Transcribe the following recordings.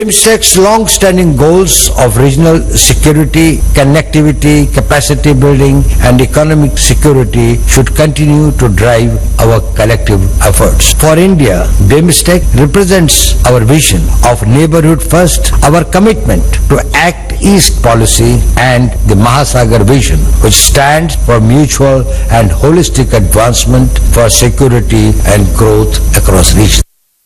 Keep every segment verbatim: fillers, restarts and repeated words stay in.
BIMSTEC's long-standing goals of regional security, connectivity, capacity building and economic security should continue to drive our collective efforts. For India, BIMSTEC represents our vision of neighborhood first, our commitment to Act East policy and the Mahasagar vision, which stands for mutual and holistic advancement for security and growth across regions.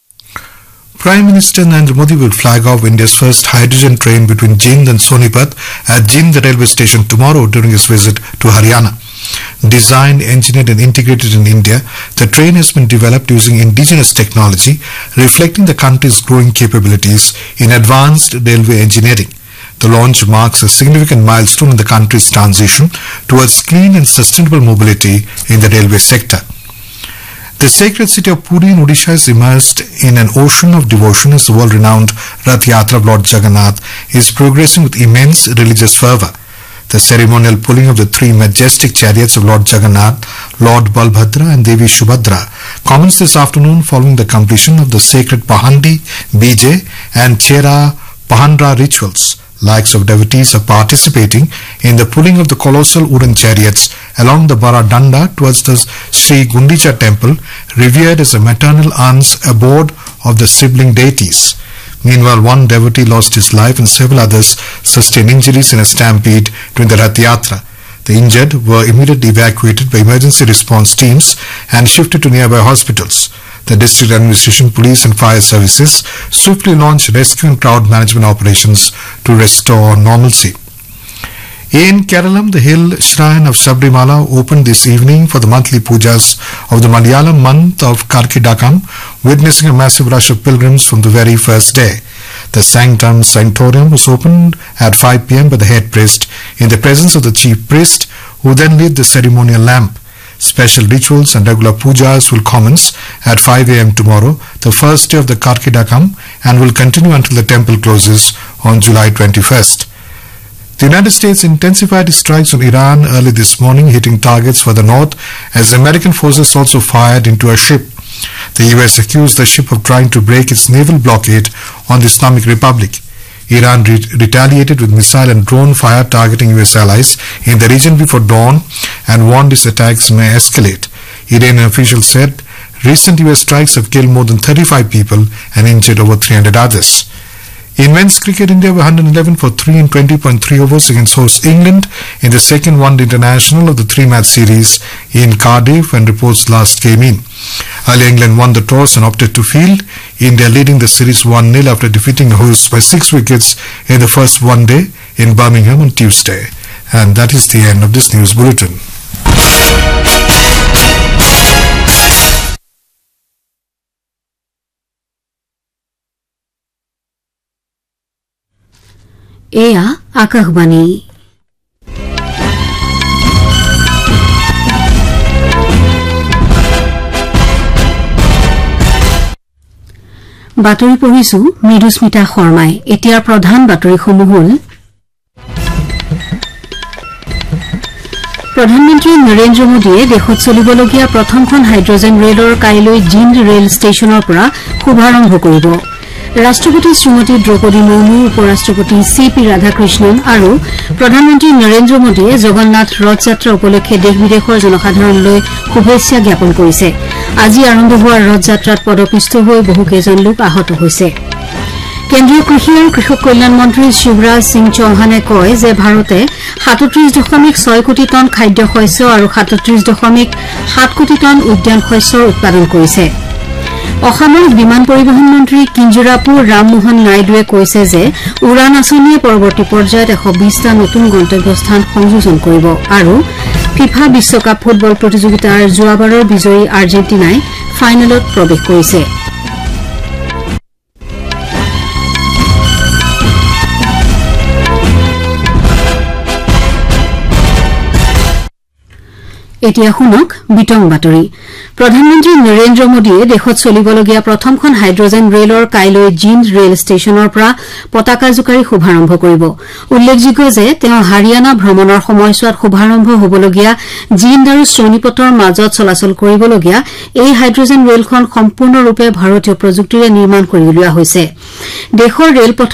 Prime Minister Narendra Modi will flag off India's first hydrogen train between Jind and Sonipat at Jind railway station tomorrow during his visit to Haryana. Designed, engineered and integrated in India, the train has been developed using indigenous technology, reflecting the country's growing capabilities in advanced railway engineering. The launch marks a significant milestone in the country's transition towards clean and sustainable mobility in the railway sector. The sacred city of Puri in Odisha is immersed in an ocean of devotion as the world-renowned Rath Yatra of Lord Jagannath is progressing with immense religious fervour. The ceremonial pulling of the three majestic chariots of Lord Jagannath, Lord Balbhadra and Devi Subhadra commenced this afternoon following the completion of the sacred Pahandi, Bijay and Chera Pahandra rituals. Lakhs of devotees are participating in the pulling of the colossal wooden chariots along the Baradanda towards the Sri Gundicha temple, revered as a maternal aunt's abode of the sibling deities. Meanwhile, one devotee lost his life and several others sustained injuries in a stampede during the Rath Yatra. The injured were immediately evacuated by emergency response teams and shifted to nearby hospitals. The district administration, police and fire services swiftly launched rescue and crowd management operations to restore normalcy. In Kerala, the hill shrine of Sabrimala opened this evening for the monthly pujas of the Malayalam month of Karkidakam, witnessing a massive rush of pilgrims from the very first day. The sanctum sanctorium was opened at five p m by the head priest in the presence of the chief priest, who then lit the ceremonial lamp. Special rituals and regular pujas will commence at five a m tomorrow, the first day of the Karkidakam, and will continue until the temple closes on July twenty-first. The United States intensified its strikes on Iran early this morning, hitting targets for the north as American forces also fired into a ship. The U S accused the ship of trying to break its naval blockade on the Islamic Republic. Iran re retaliated with missile and drone fire targeting U S allies in the region before dawn and warned its attacks may escalate. Iranian officials said recent U S strikes have killed more than thirty-five people and injured over three hundred others. In men's cricket, India were one hundred eleven for three in twenty point three overs against host England in the second one-day international of the three-match series in Cardiff when reports last came in. Early England won the toss and opted to field, India leading the series one nil after defeating the hosts by six wickets in the first one-day in Birmingham on Tuesday. And that is the end of this news bulletin. এয়া আকাশবাণী। বাতৰি পঢ়িছো মৃদুস্মিতা শৰ্মাই। এতিয়াৰ প্ৰধান বাতৰিসমূহ হ'ল প্ৰধানমন্ত্ৰী নৰেন্দ্ৰ মোদীয়ে দেশত চলিবলগীয়া প্ৰথমখন হাইড্ৰজেন ৰেলৰ কাইলৈ জিন্দ ৰেল ষ্টেচনৰ পৰা শুভাৰম্ভ কৰিব। ৰাষ্ট্ৰপতি শ্ৰীমতী দ্ৰৌপদী মুৰ্মু, উপৰাষ্ট্ৰপতি চি পি ৰাধাকৃষ্ণন আৰু প্ৰধানমন্ত্ৰী নৰেন্দ্ৰ মোদীয়ে জগন্নাথ ৰথ যাত্ৰা উপলক্ষে দেশ বিদেশৰ জনসাধাৰণলৈ শুভেচ্ছা জ্ঞাপন কৰিছে। আজি আৰম্ভ হোৱা ৰথ যাত্ৰাত পদপিষ্ট হৈ বহুকেইজন লোক আহত হৈছে। কেন্দ্ৰীয় কৃষি আৰু কৃষক কল্যাণ মন্ত্ৰী শিৱৰাজ সিং চৌহানে কয় যে ভাৰতে সাতত্ৰিশ দশমিক ছয় কোটি টন খাদ্য শস্য আৰু সাতত্ৰিশ দশমিক সাত কোটি টন উদ্যান শস্যৰ উৎপাদন কৰিছে। অসামৰিক বিমান পৰিবহণ মন্ত্ৰী কিঞ্জৰাপুৰ ৰামমোহন নাইডুৱে কৈছে যে উড়ান আঁচনিয়ে পৰৱৰ্তী পৰ্যায়ত এশ বিশটা নতুন গন্তব্যস্থান সংযোজন কৰিব আৰু ফিফা বিশ্বকাপ ফুটবল প্ৰতিযোগিতাৰ যোৱাবাৰৰ বিজয়ী আৰ্জেণ্টিনাই ফাইনেলত প্ৰৱেশ কৰিছে। এতিয়া শুনক বিতং বাতৰি প্ৰধানমন্ত্ৰী নৰেন্দ্ৰ মোদীয়ে দেশত চলিবলগীয়া প্ৰথমখন হাইড্ৰোজেন ৰেলৰ কাইলৈ জিন্দ ৰেল ষ্টেচনৰ পৰা পতাকা জোকাৰি শুভাৰম্ভ কৰিব উল্লেখযোগ্য যে তেওঁ হাৰিয়ানা ভ্ৰমণৰ সময়ছোৱাত শুভাৰম্ভ হ'বলগীয়া জিন্দ আৰু সোনিপতৰ মাজত চলাচল কৰিবলগীয়া এই হাইড্ৰোজেন ৰেলখন সম্পূৰ্ণৰূপে ভাৰতীয় প্ৰযুক্তিৰে নিৰ্মাণ কৰি উলিওৱা হৈছে দেশৰ ৰেলপথ